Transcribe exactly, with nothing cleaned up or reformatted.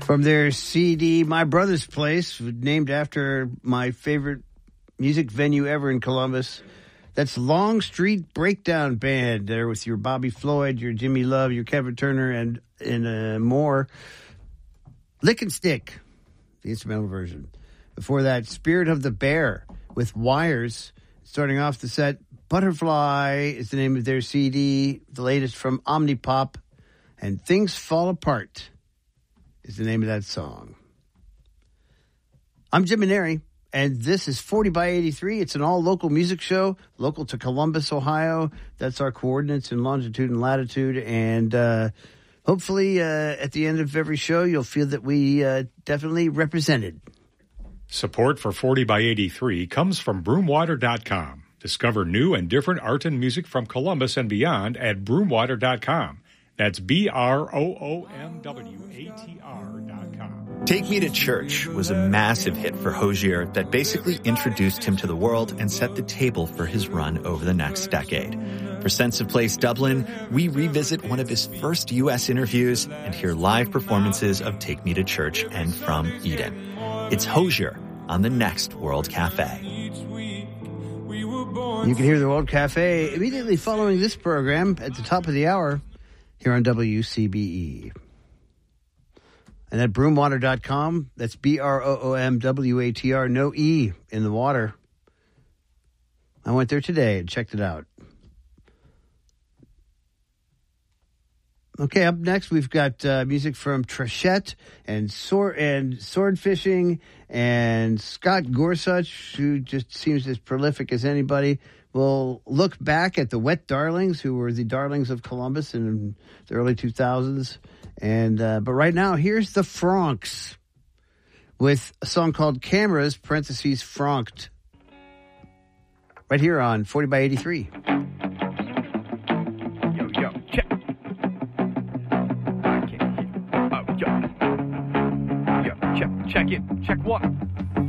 From their C D, My Brother's Place, named after my favorite music venue ever in Columbus. That's Long Street Breakdown Band, there with your Bobby Floyd, your Jimmy Love, your Kevin Turner, and, and uh, more. Lick and Stick, the instrumental version. Before that, Spirit of the Bear with Wires. Starting off the set, Butterfly is the name of their C D, the latest from Omnipop, and Things Fall Apart is the name of that song. I'm Jim Maneri, and this is forty by eighty-three. It's an all-local music show, local to Columbus, Ohio. That's our coordinates in longitude and latitude. And uh, hopefully uh, at the end of every show, you'll feel that we uh, definitely represented. Support for forty by eighty-three comes from broomwater dot com. Discover new and different art and music from Columbus and beyond at broomwater dot com. That's B R O O M W A T R dot com. Take Me to Church was a massive hit for Hozier that basically introduced him to the world and set the table for his run over the next decade. For Sense of Place Dublin, we revisit one of his first U S interviews and hear live performances of Take Me to Church and From Eden. It's Hozier on the next World Cafe. You can hear the World Cafe immediately following this program at the top of the hour here on W C B E. And at broomwater dot com, that's B R O O M W A T R, no E in the water. I went there today and checked it out. Okay, up next we've got uh, music from Trechette and sword and sword fishing and Scott Gorsuch, who just seems as prolific as anybody. We'll look back at the Wet Darlings, who were the darlings of Columbus in the early two thousands. And uh, but right now, here's the Franks with a song called Cameras, parentheses, Franked. Right here on forty by eighty-three. Yo, yo, check. I can't hear. Oh, yo. Yo, check, check it. Check one.